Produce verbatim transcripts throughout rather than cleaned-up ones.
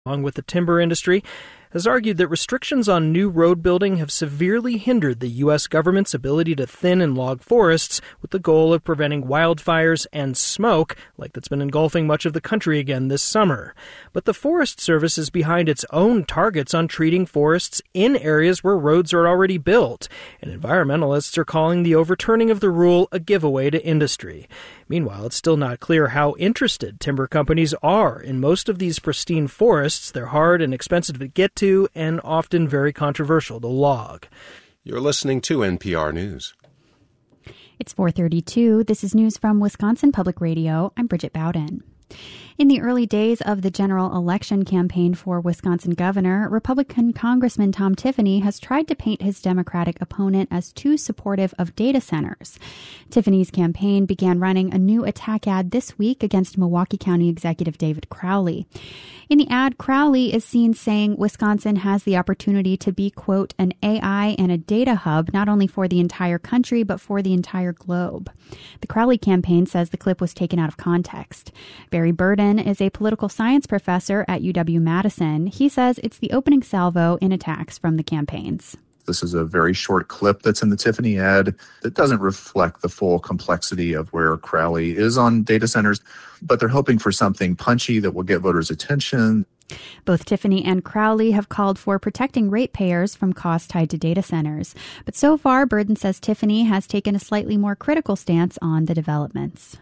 along with the timber industry, has argued that restrictions on new road building have severely hindered the U S government's ability to thin and log forests with the goal of preventing wildfires and smoke, like that's been engulfing much of the country again this summer. But the Forest Service is behind its own targets on treating forests in areas where roads are already built, and environmentalists are calling the overturning of the rule a giveaway to industry. Meanwhile, it's still not clear how interested timber companies are in most of these pristine forests. They're hard and expensive to get to and often very controversial to log. You're listening to N P R News. It's four thirty-two. This is news from Wisconsin Public Radio. I'm Bridget Bowden. In the early days of the general election campaign for Wisconsin governor, Republican Congressman Tom Tiffany has tried to paint his Democratic opponent as too supportive of data centers. Tiffany's campaign began running a new attack ad this week against Milwaukee County Executive David Crowley. In the ad, Crowley is seen saying Wisconsin has the opportunity to be, quote, an A I and a data hub, not only for the entire country, but for the entire globe. The Crowley campaign says the clip was taken out of context. Barry Burden is a political science professor at U W-Madison. He says it's the opening salvo in attacks from the campaigns. This is a very short clip that's in the Tiffany ad that doesn't reflect the full complexity of where Crowley is on data centers, but they're hoping for something punchy that will get voters' attention. Both Tiffany and Crowley have called for protecting ratepayers from costs tied to data centers. But so far, Burden says Tiffany has taken a slightly more critical stance on the developments.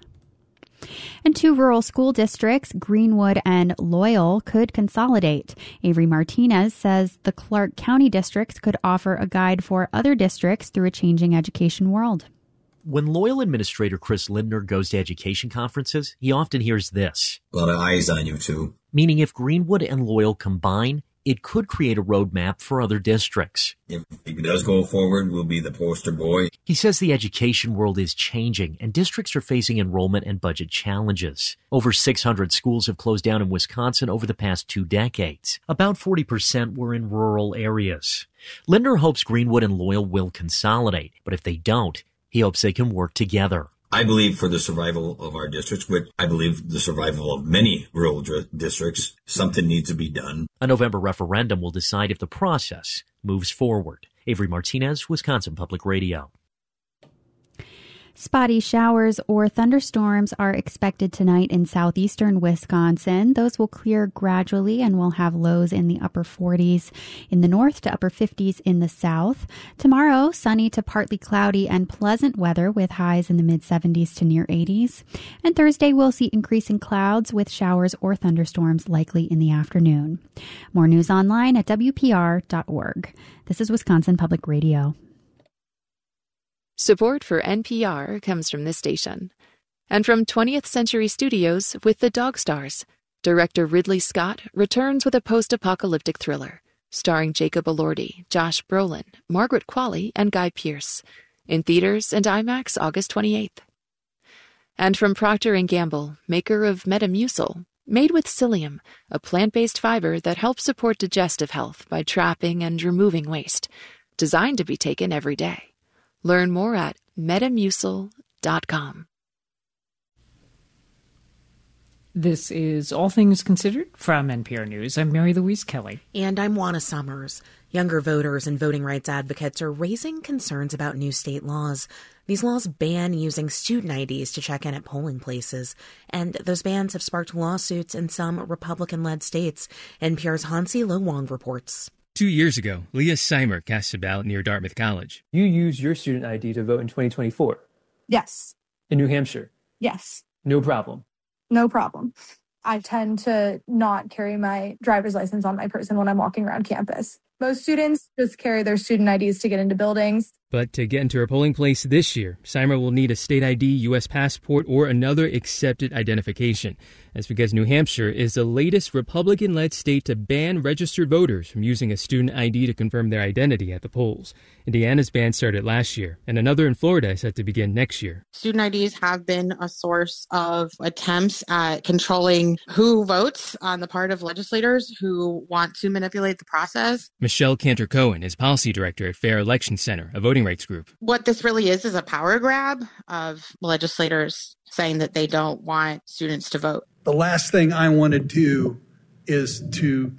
And two rural school districts, Greenwood and Loyal, could consolidate. Avery Martinez says the Clark County districts could offer a guide for other districts through a changing education world. When Loyal Administrator Chris Lindner goes to education conferences, he often hears this. A lot of eyes on you, too. Meaning if Greenwood and Loyal combine, it could create a roadmap for other districts. If it does go forward, we'll be the poster boy. He says the education world is changing and districts are facing enrollment and budget challenges. Over six hundred schools have closed down in Wisconsin over the past two decades. About forty percent were in rural areas. Lindner hopes Greenwood and Loyal will consolidate, but if they don't, he hopes they can work together. I believe for the survival of our districts, but I believe the survival of many rural districts, something needs to be done. A November referendum will decide if the process moves forward. Avery Martinez, Wisconsin Public Radio. Spotty showers or thunderstorms are expected tonight in southeastern Wisconsin. Those will clear gradually and will have lows in the upper forties in the north to upper fifties in the south. Tomorrow, sunny to partly cloudy and pleasant weather with highs in the mid-seventies to near eighties. And Thursday, we'll see increasing clouds with showers or thunderstorms likely in the afternoon. More news online at W P R dot org. This is Wisconsin Public Radio. Support for N P R comes from this station. And from twentieth Century Studios with The Dog Stars. Director Ridley Scott returns with a post-apocalyptic thriller, starring Jacob Elordi, Josh Brolin, Margaret Qualley, and Guy Pearce. In theaters and IMAX August twenty-eighth. And from Procter and Gamble, maker of Metamucil, made with psyllium, a plant-based fiber that helps support digestive health by trapping and removing waste. Designed to be taken every day. Learn more at metamucil dot com. This is All Things Considered from N P R News. I'm Mary Louise Kelly. And I'm Juana Summers. Younger voters and voting rights advocates are raising concerns about new state laws. These laws ban using student I Ds to check in at polling places, and those bans have sparked lawsuits in some Republican-led states. N P R's Hansi Lo Wang reports. Two years ago, Leah Seimer cast a ballot near Dartmouth College. You used your student I D to vote in twenty twenty-four? Yes. In New Hampshire? Yes. No problem. No problem. I tend to not carry my driver's license on my person when I'm walking around campus. Most students just carry their student I Ds to get into buildings. But to get into her polling place this year, Seimer will need a state I D, U S passport, or another accepted identification. That's because New Hampshire is the latest Republican-led state to ban registered voters from using a student I D to confirm their identity at the polls. Indiana's ban started last year, and another in Florida is set to begin next year. Student I Ds have been a source of attempts at controlling who votes on the part of legislators who want to manipulate the process. Michelle Cantor-Cohen is policy director at Fair Election Center, a voting rights group. What this really is is a power grab of legislators saying that they don't want students to vote. The last thing I want to do is to